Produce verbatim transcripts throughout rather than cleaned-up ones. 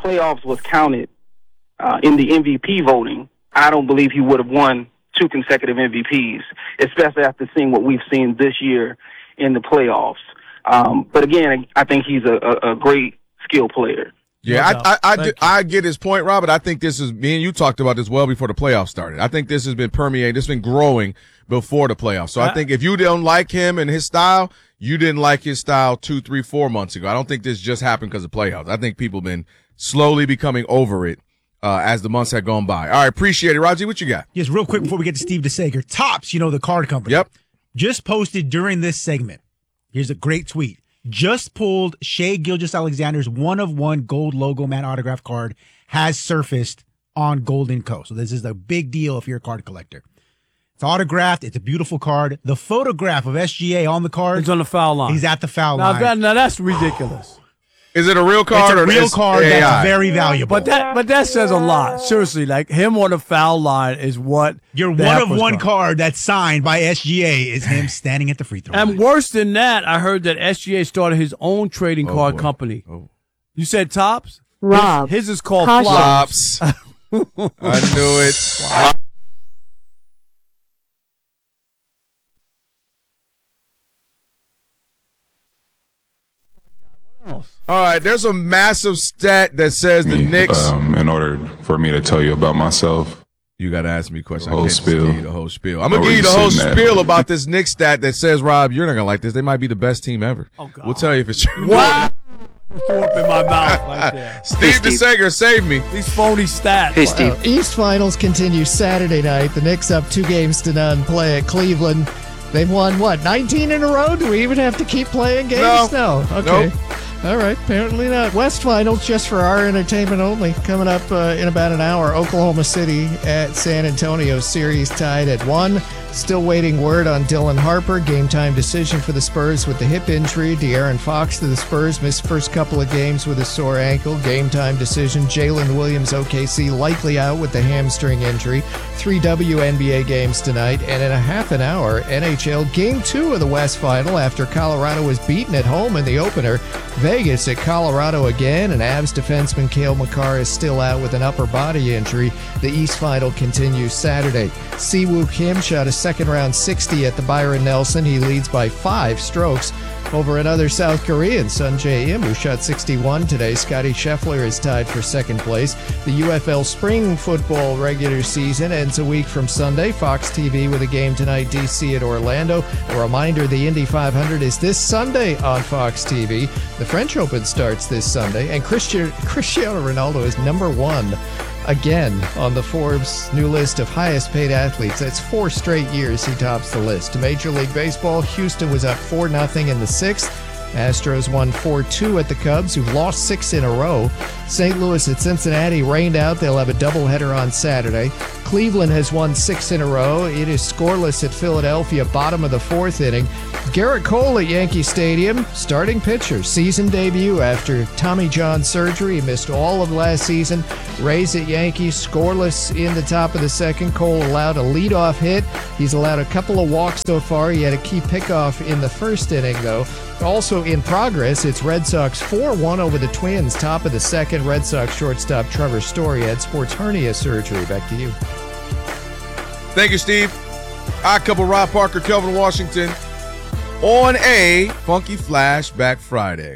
playoffs was counted uh, in the M V P voting, I don't believe he would have won two consecutive M V Ps, especially after seeing what we've seen this year in the playoffs. Um, but again, I think he's a, a, a great skill player. Yeah, I I, I, do, I get his point, Robert. I think this is, me and you talked about this well before the playoffs started. I think this has been permeating, this has been growing before the playoffs. So I, I think if you don't like him and his style, you didn't like his style two, three, four months ago. I don't think this just happened because of playoffs. I think people have been slowly becoming over it uh, as the months have gone by. All right, appreciate it. Raji, what you got? Yes, real quick before we get to Steve DeSager. Topps, you know, the card company. Yep. Just posted during this segment. Here's a great tweet. Just pulled Shai Gilgeous-Alexander's one-of-one gold logo man autograph card has surfaced on Golden Co. So this is a big deal if you're a card collector. It's autographed. It's a beautiful card. The photograph of S G A on the card. He's on the foul line. He's at the foul now, line. That, now that's ridiculous. Is it a real card? It's a or real it's card A I? that's very valuable. But that, but that says a lot. Seriously, like him on the foul line is what your one of one card that's signed by S G A is him standing at the free throw line. And worse than that, I heard that S G A started his own trading Oh, card boy. company. Oh. You said Topps? Rob, His, his is called caution. Flops. Flops. I knew it. All right, there's a massive stat that says the me, Knicks. Um, in order for me to tell you about myself, you got to ask me a question. The whole I can't just spiel. give you the whole spiel. I'm gonna Where give you you the whole sitting at? spiel about this Knicks stat that says, Rob, you're not gonna like this. They might be the best team ever. Oh, God. We'll tell you if it's true. Wow. Threw up in my mouth right there. Steve DeSager, save me. These phony stats. Hey, Steve. Well, East Finals continue Saturday night. The Knicks up two games to none. Play at Cleveland. They've won, what, nineteen in a row? Do we even have to keep playing games? No. No. Okay. Nope. All right. Apparently not. West Finals, just for our entertainment only. Coming up uh, in about an hour. Oklahoma City at San Antonio. Series tied at one. Still waiting word on Dylan Harper. Game time decision for the Spurs with the hip injury. De'Aaron Fox to the Spurs. Missed first couple of games with a sore ankle. Game time decision. Jalen Williams, O K C, likely out with the hamstring injury. Three W N B A games tonight. And in a half an hour, N H L Game two of the West Final after Colorado was beaten at home in the opener. Vegas at Colorado again. And Avs defenseman Cale Makar is still out with an upper body injury. The East Final continues Saturday. Siwoo Kim shot a second round sixty at the Byron Nelson. He leads by five strokes over another South Korean, Sun Jae-im, who shot sixty-one today. Scotty Scheffler is tied for second place. The U F L Spring Football regular season ends a week from Sunday. Fox T V with a game tonight, D C at Orlando. A reminder, the Indy five hundred is this Sunday on Fox T V. The French Open starts this Sunday, and Cristiano Ronaldo is number one again on the Forbes new list of highest paid athletes. That's four straight years he tops the list. To Major League Baseball, Houston was up four nothing in the sixth. Astros won four two at the Cubs, who've lost six in a row. Saint Louis at Cincinnati rained out. They'll have a doubleheader on Saturday. Cleveland has won six in a row. It is scoreless at Philadelphia, bottom of the fourth inning. Garrett Cole at Yankee Stadium, starting pitcher, season debut after Tommy John surgery. He missed all of last season. Rays at Yankees, scoreless in the top of the second. Cole allowed a leadoff hit. He's allowed a couple of walks so far. He had a key pickoff in the first inning, though. Also in progress, it's Red Sox four one over the Twins, top of the second. Red Sox shortstop Trevor Story had sports hernia surgery. Back to you. Thank you, Steve. Odd Couple, Rob Parker, Kelvin Washington, on a Funky Flashback Friday.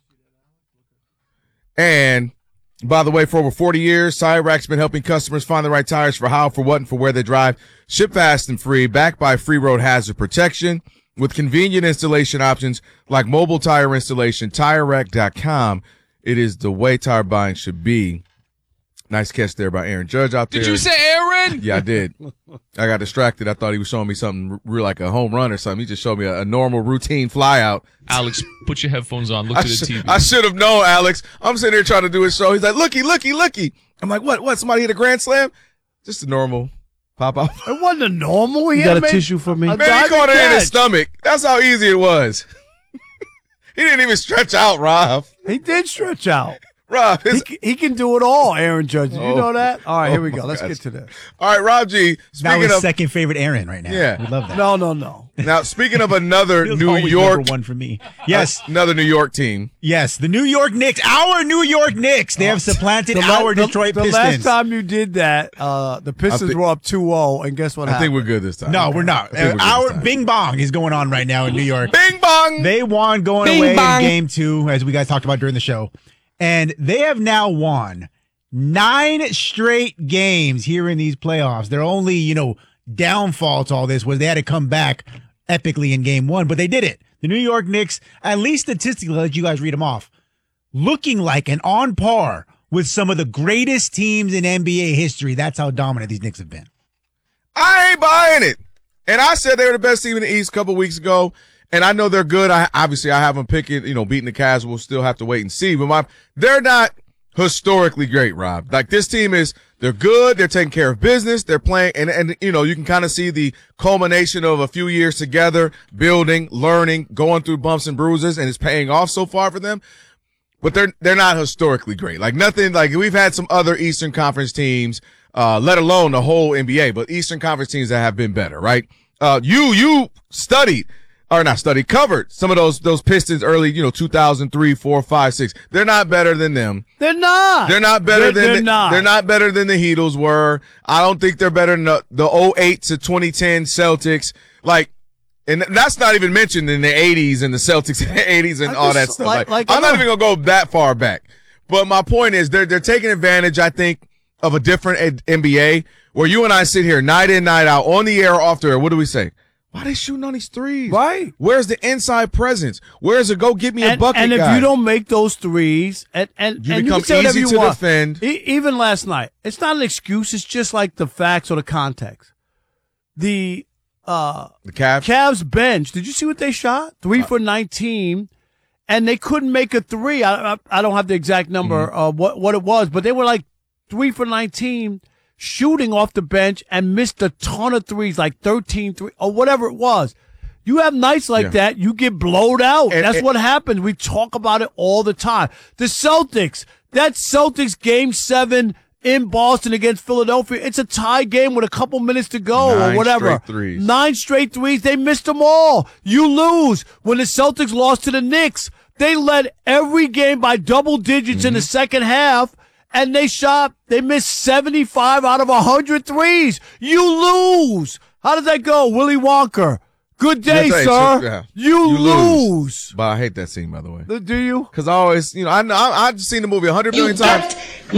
And by the way, for over forty years, Tire Rack's been helping customers find the right tires for how, for what, and for where they drive. Ship fast and free, backed by free road hazard protection. With convenient installation options like mobile tire installation, tire rack dot com. It is the way tire buying should be. Nice catch there by Aaron Judge out there. Did you say Aaron? Yeah, I did. I got distracted. I thought he was showing me something real, like a home run or something. He just showed me a, a normal routine fly out. Alex, put your headphones on. Look I to the sh- T V. I should have known, Alex. I'm sitting here trying to do his show. He's like, looky, looky, looky. I'm like, what? What? Somebody hit a grand slam? Just a normal pop out. It wasn't a normal. He You had got a made- tissue for me? a Man, he diving caught it in his catch. stomach. That's how easy it was. He didn't even stretch out, Rob. He did stretch out. Rob, he, he can do it all, Aaron Judge. Did you Oh. know that? All right, here we Oh, go. Let's gosh. get to this. All right, Rob G. Now Speaking his of second favorite Aaron right now. Yeah. We love that. No, no, no. now, speaking of another He'll New always York, number one for me. Yes, another New York team. yes. The New York Knicks, our New York Knicks. They have supplanted la- our Detroit the, the Pistons. last time you did that, uh, the Pistons thi- were up two oh, and guess what I happened? think we're good this time. no, we're not. I think we're good Our this time. Bing Bong is going on right now in New York. Bing bong. They won going Bing away bong. in game two, as we guys talked about during the show. And they have now won nine straight games here in these playoffs. Their only, you know, downfall to all this was they had to come back epically in game one, but they did it. The New York Knicks, at least statistically, let you guys read them off, looking like and on par with some of the greatest teams in N B A history. That's how dominant these Knicks have been. I ain't buying it. And I said they were the best team in the East a couple weeks ago. And I know they're good. I obviously I have them picking, you know, beating the Cavs. We'll still have to wait and see. But my they're not historically great, Rob. Like this team is, they're good. They're taking care of business. They're playing, and and you know, you can kind of see the culmination of a few years together, building, learning, going through bumps and bruises, and it's paying off so far for them. But they're they're not historically great. Like nothing. Like we've had some other Eastern Conference teams, uh, let alone the whole N B A, but Eastern Conference teams that have been better, right? Uh, you you studied. Or not studied, covered some of those those Pistons early, you know, two thousand three, four, five, six. They're not better than them. They're not. They're not better They're, than they're the, not. They're not better than the Heatles were. I don't think they're better than the, the oh eight to twenty ten Celtics. Like, and that's not even mentioned in the eighties and the Celtics in the eighties and I all that just- stuff. like- Like, like, I'm not I'm even gonna go that far back. But my point is, they're they're taking advantage, I think, of a different N B A where you and I sit here night in, night out, on the air, off the air. What do we say? Why are they shooting on these threes? Right. Where's the inside presence? Where's the go get me a and, bucket and if guy? you don't make those threes, and and You and become can say whatever easy you to want. defend. E- even last night, it's not an excuse. It's just like the facts or the context. The uh, the Cavs. Cavs bench. Did you see what they shot? Three for nineteen, and they couldn't make a three. I I, I don't have the exact number Mm-hmm. of what what it was, but they were like three for nineteen. Shooting off the bench and missed a ton of threes, like thirteen three or whatever it was. You have nights like Yeah. that, you get blowed out. And- That's and- what happens. We talk about it all the time. The Celtics, that Celtics game seven in Boston against Philadelphia, it's a tie game with a couple minutes to go Nine or whatever. straight threes. Nine straight threes. They missed them all. You lose. When the Celtics lost to the Knicks, they led every game by double digits Mm-hmm. in the second half. And they shot, they missed seventy-five out of one hundred threes. You lose. How did that go, Willy Wonka? Good day, Good day, sir. sir. Yeah. You, You lose. lose. But I hate that scene, by the way. Do you? Because I always, you know, I know I, I've seen the movie a hundred million times.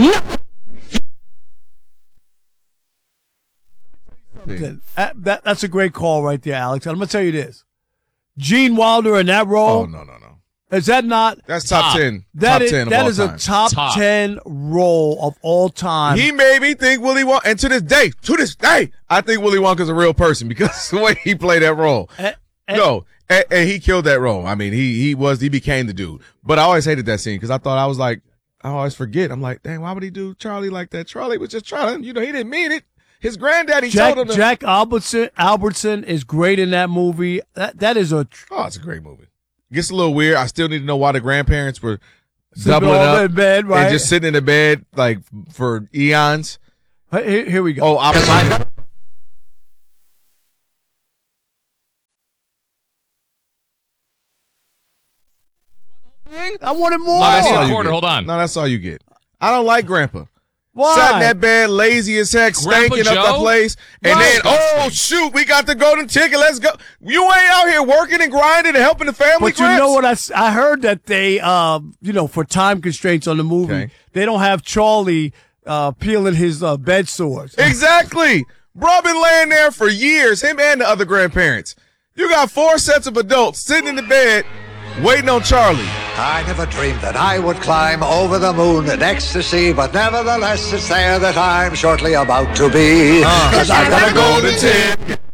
That, that, that's a great call right there, Alex. I'm going to tell you this. Gene Wilder in that role, Oh no, no, no. is that not? That's top, Top. ten. That top is, ten of that all is time. a top, Top. ten role of all time. He made me think Willy Wonka, and to this day, to this day, I think Willy Wonka's a real person because the way he played that role. And- and- No, and, and he killed that role. I mean, he he was he became the dude. But I always hated that scene because I thought I was like, I always forget. I'm like, dang, why would he do Charlie like that? Charlie was just trying. You know, he didn't mean it. His granddaddy Jack, told him. To, Jack Albertson, Albertson is great in that movie. That that is a tr- oh, it's a great movie. Gets a little weird. I still need to know why the grandparents were Sitting doubling all up in bed, right? and just sitting in the bed like for eons. Here, here we go. Oh, I I wanted more. I see all the you quarter. get. Hold on. No, that's all you get. I don't like Grandpa. Why? Sat in that bed, lazy as heck, Grandpa stinking up Joe? the place, and Right. then, oh shoot, we got the golden ticket. Let's go. You ain't out here working and grinding and helping the family. But you know what I, s- I heard that they, um, you know, for time constraints on the movie, Okay. they don't have Charlie uh, peeling his uh, bed sores. Exactly. Bro been laying there for years, him and the other grandparents. You got four sets of adults sitting in the bed waiting on Charlie. I never dreamed that I would climb over the moon in ecstasy, but nevertheless it's there that I'm shortly about to be. 'Cause I've got a golden ticket.